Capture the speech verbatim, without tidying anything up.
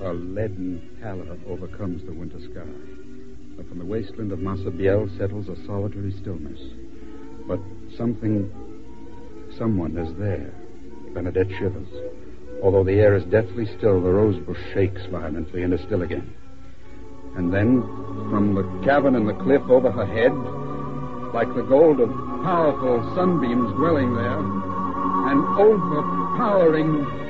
A leaden pallor overcomes the winter sky. But from the wasteland of Masabiel settles a solitary stillness. But something, someone is there. Bernadette shivers. Although the air is deathly still, the rosebush shakes violently and is still again. And then, from the cavern in the cliff over her head, like the gold of powerful sunbeams dwelling there, an overpowering